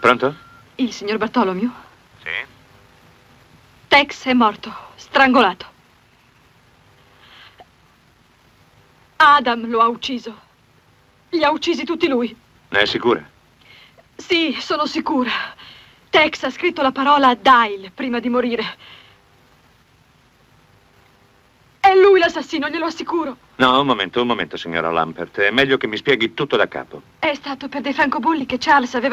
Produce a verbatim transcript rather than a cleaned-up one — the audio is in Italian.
Pronto? Il signor Bartolomeo? Sì. Tex è morto, strangolato. Adam lo ha ucciso. Li ha uccisi tutti lui. Ne è sicura? Sì, sono sicura. Tex ha scritto la parola Dial prima di morire. È lui l'assassino, glielo assicuro. No, un momento, un momento, signora Lampert. È meglio che mi spieghi tutto da capo. È stato per dei francobolli che Charles aveva